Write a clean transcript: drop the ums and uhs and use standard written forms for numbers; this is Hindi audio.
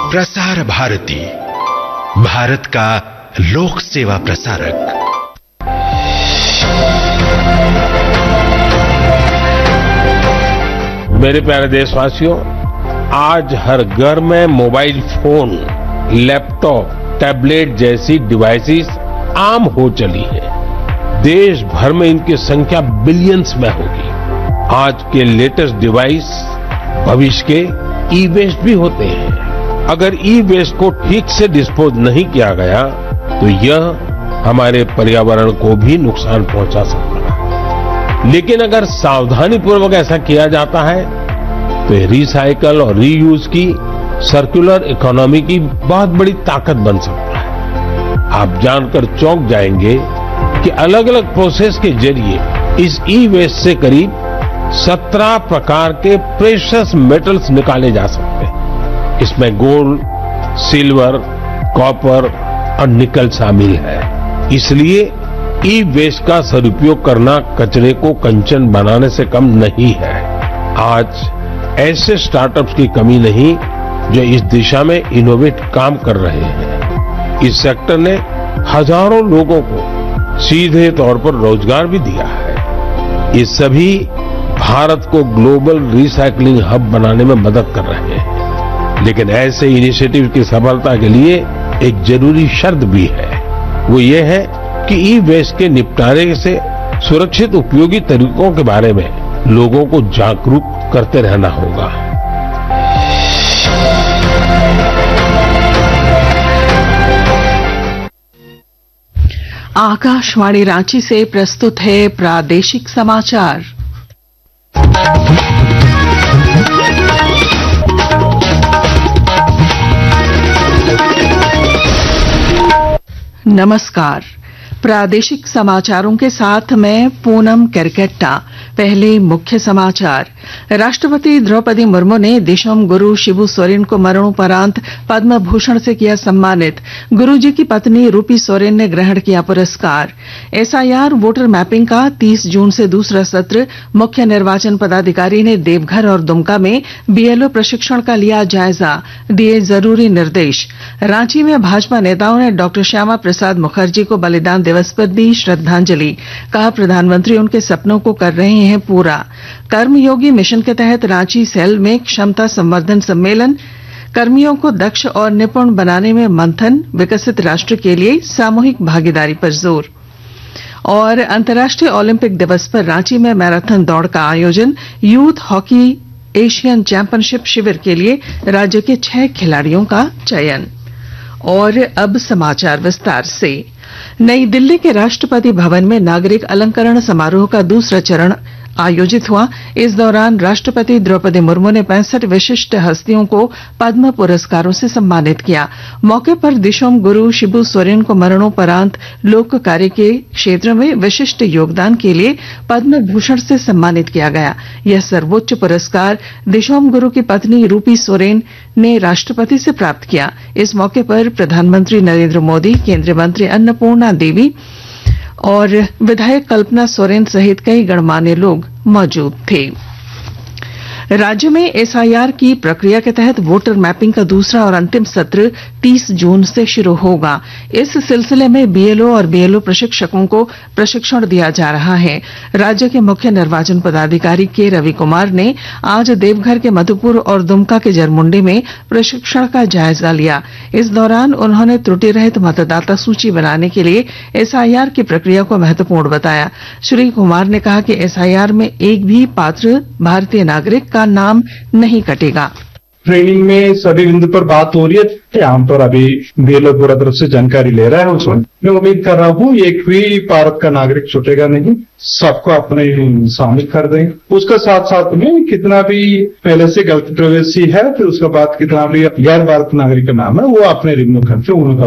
प्रसार भारती, भारत का लोक सेवा प्रसारक। मेरे प्यारे देशवासियों, आज हर घर में मोबाइल फोन, लैपटॉप, टैबलेट जैसी डिवाइसेस आम हो चली है। देश भर में इनकी संख्या बिलियंस में होगी। आज के लेटेस्ट डिवाइस भविष्य के ई वेस्ट भी होते हैं। अगर ई वेस्ट को ठीक से डिस्पोज नहीं किया गया तो यह हमारे पर्यावरण को भी नुकसान पहुंचा सकता है। लेकिन अगर सावधानी पूर्वक ऐसा किया जाता है तो ये रिसाइकल और रीयूज की सर्कुलर इकोनॉमी की बहुत बड़ी ताकत बन सकता है। आप जानकर चौंक जाएंगे कि अलग अलग प्रोसेस के जरिए इस ई वेस्ट से करीब 17 प्रकार के प्रेशियस मेटल्स निकाले जा सकते हैं। इसमें गोल्ड, सिल्वर, कॉपर और निकल शामिल है। इसलिए ई वेस्ट का सदुपयोग करना कचरे को कंचन बनाने से कम नहीं है। आज ऐसे स्टार्टअप्स की कमी नहीं जो इस दिशा में इनोवेट काम कर रहे हैं। इस सेक्टर ने हजारों लोगों को सीधे तौर पर रोजगार भी दिया है। ये सभी भारत को ग्लोबल रिसाइकलिंग हब बनाने में मदद कर रहे हैं। लेकिन ऐसे इनिशिएटिव की सफलता के लिए एक जरूरी शर्त भी है। वो ये है कि ई वेस्ट के निपटारे से सुरक्षित उपयोगी तरीकों के बारे में लोगों को जागरूक करते रहना होगा। आकाशवाणी रांची से प्रस्तुत है प्रादेशिक समाचार। नमस्कार, प्रादेशिक समाचारों के साथ मैं पूनम केरकेट्टा। पहले मुख्य समाचार। राष्ट्रपति द्रौपदी मुर्मू ने दिशोम गुरु शिबू सोरेन को मरणोपरांत पद्म भूषण से किया सम्मानित। गुरुजी की पत्नी रूपी सोरेन ने ग्रहण किया पुरस्कार। एसआईआर वोटर मैपिंग का 30 जून से दूसरा सत्र। मुख्य निर्वाचन पदाधिकारी ने देवघर और दुमका में बीएलओ प्रशिक्षण का लिया जायजा, दिए जरूरी निर्देश। रांची में भाजपा नेताओं ने डॉक्टर श्यामा प्रसाद मुखर्जी को बलिदान दिवस पर दी श्रद्धांजलि। कहा, प्रधानमंत्री उनके सपनों को कर रहे हैं पूरा। कर्मयोगी मिशन के तहत रांची सेल में क्षमता संवर्धन सम्मेलन। कर्मियों को दक्ष और निपुण बनाने में मंथन। विकसित राष्ट्र के लिए सामूहिक भागीदारी पर जोर। और अंतर्राष्ट्रीय ओलंपिक दिवस पर रांची में मैराथन दौड़ का आयोजन। यूथ हॉकी एशियन चैंपियनशिप शिविर के लिए राज्य के 6 खिलाड़ियों का चयन। और अब समाचार विस्तार से। नई दिल्ली के राष्ट्रपति भवन में नागरिक अलंकरण समारोह का दूसरा चरण आयोजित हुआ। इस दौरान राष्ट्रपति द्रौपदी मुर्मू ने 65 विशिष्ट हस्तियों को पद्म पुरस्कारों से सम्मानित किया। मौके पर दिशोम गुरु शिबू सोरेन को मरणोपरांत लोक कार्य के क्षेत्र में विशिष्ट योगदान के लिए पद्म भूषण से सम्मानित किया गया। यह सर्वोच्च पुरस्कार दिशोम गुरु की पत्नी रूपी सोरेन ने राष्ट्रपति से प्राप्त किया। इस मौके पर प्रधानमंत्री नरेंद्र मोदी, केंद्रीय मंत्री अन्नपूर्णा देवी और विधायक कल्पना सोरेन सहित कई गणमान्य लोग मौजूद थे। राज्य में एसआईआर की प्रक्रिया के तहत वोटर मैपिंग का दूसरा और अंतिम सत्र 30 जून से शुरू होगा। इस सिलसिले में बीएलओ और बीएलओ प्रशिक्षकों को प्रशिक्षण दिया जा रहा है। राज्य के मुख्य निर्वाचन पदाधिकारी के रवि कुमार ने आज देवघर के मधुपुर और दुमका के जरमुंडी में प्रशिक्षण का जायजा लिया। इस दौरान उन्होंने त्रुटि रहित मतदाता सूची बनाने के लिए एसआईआर की प्रक्रिया को महत्वपूर्ण बताया। श्री कुमार ने कहा कि एसआईआर में एक भी पात्र भारतीय नागरिक का नाम नहीं कटेगा। ट्रेनिंग में सभी बिंदु पर बात हो रही है। यहाँ पर अभी बीएलओ पूरा तरफ से जानकारी ले रहा है। उसमें मैं उम्मीद कर रहा हूँ एक भी भारत का नागरिक छूटेगा नहीं, सबको अपने शामिल कर देंगे। उसका साथ साथ में कितना भी पहले से गलत प्रवेशी है, फिर उसके बाद कितना भी गैर भारत नागरिक का नाम है, वो अपने रिमूव करके उनका